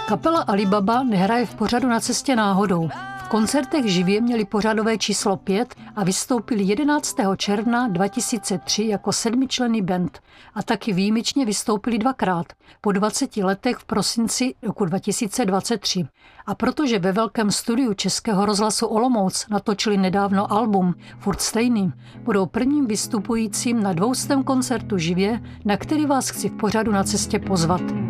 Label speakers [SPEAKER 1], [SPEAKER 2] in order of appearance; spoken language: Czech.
[SPEAKER 1] Kapela Alibaba nehraje v pořadu Na cestě náhodou. V koncertech živě měli pořadové číslo 5 a vystoupili 11. června 2003 jako 7členný band a taky výjimečně vystoupili dvakrát, po 20 letech v prosinci roku 2023. A protože ve velkém studiu Českého rozhlasu Olomouc natočili nedávno album Furt stejný, budou prvním vystupujícím na 200. koncertu živě, na který vás chci v pořadu Na cestě pozvat.